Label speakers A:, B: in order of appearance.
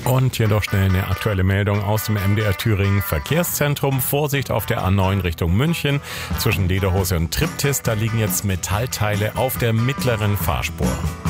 A: Und hier noch schnell eine aktuelle Meldung aus dem MDR Thüringen Verkehrszentrum. Vorsicht auf der A9 Richtung München. Zwischen Lederhose und Triptis, da liegen jetzt Metallteile auf der mittleren Fahrspur.